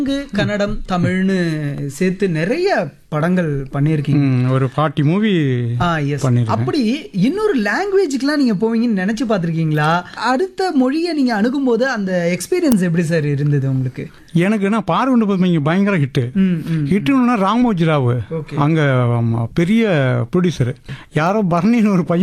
கன்னடம், தமிழ்னு சேர்த்து நிறைய படங்கள் பண்ணியிருக்கீங்க. ஒரு 40 மூவி எஸ். அப்படி இன்னொரு லாங்குவேஜுக்குலாம் நீங்க போவீங்கன்னு நினைச்சு பார்த்திருக்கீங்களா? அடுத்த மொழியை நீங்க அணுகும் போது அந்த எக்ஸ்பீரியன்ஸ் எப்படி சார் இருந்தது உங்களுக்கு? எனக்கு என்ன பார்வண்டு பத்மிங்க பயங்கர ஹிட்டுன்னா ராமோஜி ராவ் அங்க பெரிய ப்ரொடியூசர், யாரோ பர்னின்னு ஒரு பையன்